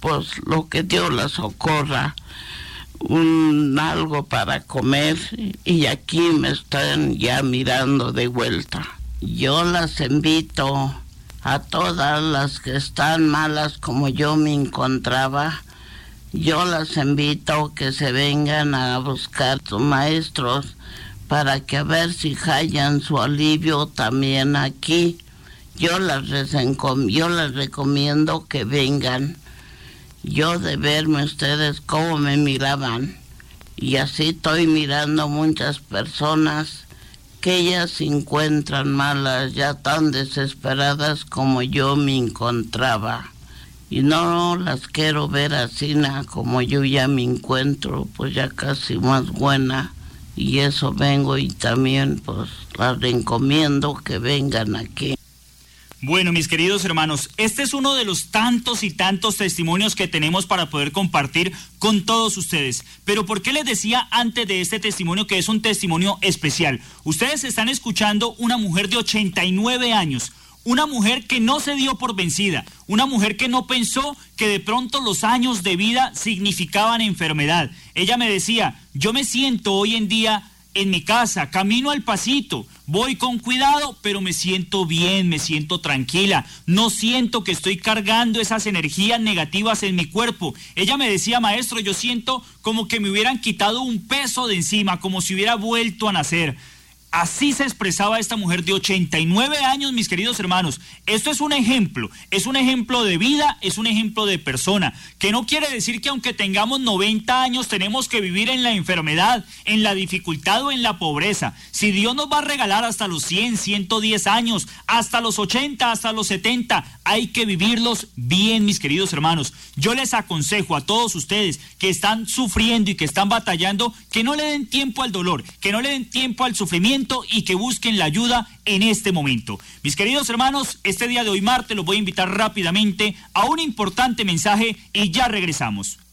pues lo que Dios la socorra, algo para comer, y aquí me están ya mirando de vuelta. Yo las invito a todas las que están malas como yo me encontraba. Yo las invito que se vengan a buscar sus maestros para que a ver si hallan su alivio también aquí. Yo las recomiendo que vengan. Yo de verme ustedes cómo me miraban, y así estoy mirando muchas personas que ellas se encuentran malas, ya tan desesperadas como yo me encontraba. Y no las quiero ver así, como yo ya me encuentro, pues ya casi más buena. Y eso vengo, y también pues las recomiendo que vengan aquí. Bueno, mis queridos hermanos, este es uno de los tantos y tantos testimonios que tenemos para poder compartir con todos ustedes. Pero ¿por qué les decía antes de este testimonio que es un testimonio especial? Ustedes están escuchando una mujer de 89 años, una mujer que no se dio por vencida, una mujer que no pensó que de pronto los años de vida significaban enfermedad. Ella me decía, yo me siento hoy en día en mi casa, camino al pasito, voy con cuidado, pero me siento bien, me siento tranquila, no siento que estoy cargando esas energías negativas en mi cuerpo. Ella me decía, maestro, yo siento como que me hubieran quitado un peso de encima, como si hubiera vuelto a nacer. Así se expresaba esta mujer de 89 años, mis queridos hermanos. Esto es un ejemplo de vida, es un ejemplo de persona, que no quiere decir que aunque tengamos 90 años tenemos que vivir en la enfermedad, en la dificultad o en la pobreza. Si Dios nos va a regalar hasta los 100, 110 años, hasta los 80, hasta los 70, hay que vivirlos bien, mis queridos hermanos. Yo les aconsejo a todos ustedes que están sufriendo y que están batallando, que no le den tiempo al dolor, que no le den tiempo al sufrimiento, y que busquen la ayuda en este momento. Mis queridos hermanos, este día de hoy martes los voy a invitar rápidamente a un importante mensaje y ya regresamos.